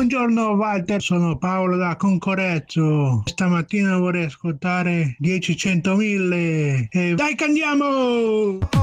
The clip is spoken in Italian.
Buongiorno Walter, sono Paolo da Concorezzo. Stamattina vorrei ascoltare 10 100 1000 e dai che andiamo!